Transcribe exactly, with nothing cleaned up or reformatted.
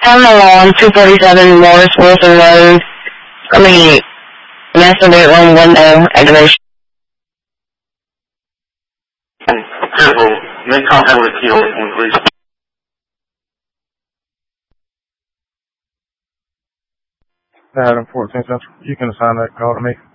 I'm on two forty-seven Morris Wilson Road. I mean, master bedroom window activation. Careful, make contact with the key on police. Adam fourteen Central, you can assign that call to me.